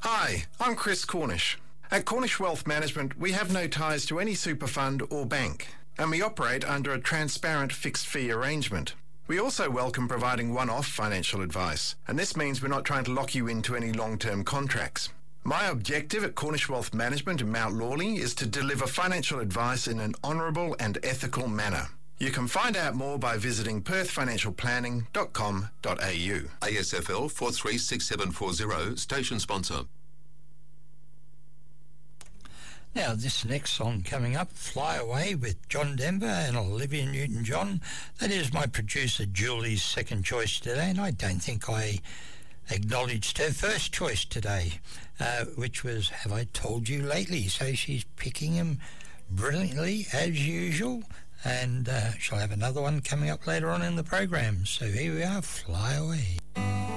Hi, I'm Chris Cornish. At Cornish Wealth Management, we have no ties to any super fund or bank, and we operate under a transparent fixed fee arrangement. We also welcome providing one-off financial advice, and this means we're not trying to lock you into any long-term contracts. My objective at Cornish Wealth Management in Mount Lawley is to deliver financial advice in an honourable and ethical manner. You can find out more by visiting perthfinancialplanning.com.au. ASFL 436740, station sponsor. Now, this next song coming up, Fly Away with John Denver and Olivia Newton-John. That is my producer Julie's second choice today, and I don't think I acknowledged her first choice today, which was Have I Told You Lately? So she's picking them brilliantly as usual, and she'll have another one coming up later on in the program. So here we are, Fly Away.